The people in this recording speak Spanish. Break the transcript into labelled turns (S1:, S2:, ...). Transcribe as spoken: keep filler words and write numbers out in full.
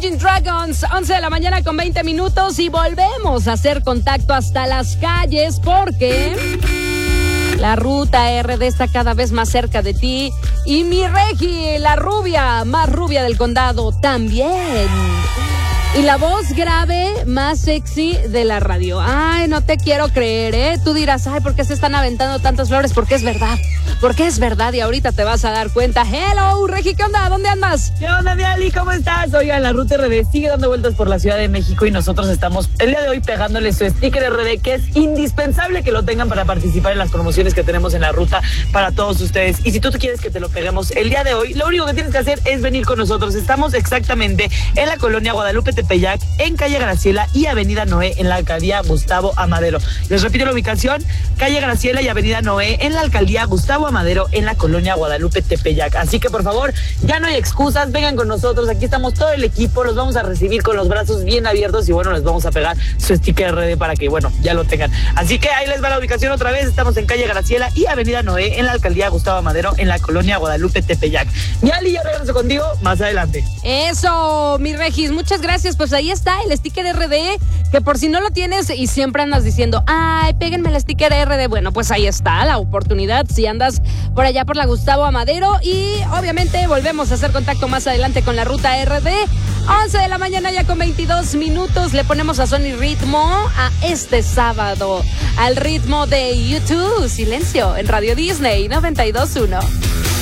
S1: Imagine Dragons, once de la mañana con veinte minutos y volvemos a hacer contacto hasta las calles porque la ruta R D está cada vez más cerca de ti y mi Regi, la rubia, más rubia del condado, también. Y la voz grave más sexy de la radio. Ay, no te quiero creer, ¿eh? Tú dirás, ay, ¿por qué se están aventando tantas flores? Porque es verdad, porque es verdad y ahorita te vas a dar cuenta. Hello, Regi, ¿qué onda? ¿Dónde andas?
S2: ¿Qué onda, Miali? ¿Cómo estás? Oigan, la ruta R D sigue dando vueltas por la Ciudad de México y nosotros estamos el día de hoy pegándole su sticker R D, que es indispensable que lo tengan para participar en las promociones que tenemos en la ruta para todos ustedes. Y si tú te quieres que te lo peguemos el día de hoy, lo único que tienes que hacer es venir con nosotros. Estamos exactamente en la colonia Guadalupe Tepeyac, en calle Graciela y avenida Noé, en la alcaldía Gustavo Amadero. Les repito la ubicación: calle Graciela y avenida Noé, en la alcaldía Gustavo Amadero, en la colonia Guadalupe Tepeyac. Así que por favor, ya no hay excusas, vengan con nosotros, aquí estamos todo el equipo, los vamos a recibir con los brazos bien abiertos y bueno, les vamos a pegar su sticker R D para que bueno, ya lo tengan. Así que ahí les va la ubicación otra vez: estamos en calle Graciela y avenida Noé, en la alcaldía Gustavo Amadero, en la colonia Guadalupe Tepeyac. Miali, yo regreso contigo más adelante.
S1: Eso, mi Regis, muchas gracias. Pues ahí está el sticker R D, que por si no lo tienes y siempre andas diciendo, ay, péguenme el sticker R D, bueno, pues ahí está la oportunidad si andas por allá por la Gustavo Amadero. Y obviamente volvemos a hacer contacto más adelante con la ruta R D. once de la mañana ya con veintidós minutos, le ponemos sazón y ritmo a este sábado, al ritmo de YouTube, Silencio, en Radio Disney noventa y dos punto uno.